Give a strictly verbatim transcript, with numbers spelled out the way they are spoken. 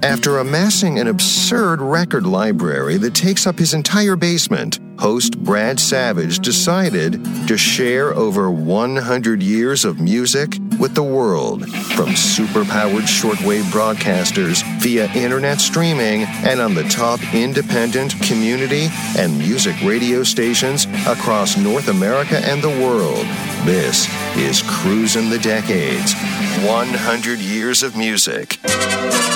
After amassing an absurd record library that takes up his entire basement, host Brad Savage decided to share over one hundred years of music with the world, from super-powered shortwave broadcasters via internet streaming and on the top independent, community, and music radio stations across North America and the world. This is Cruisin' the Decades, one hundred years of music.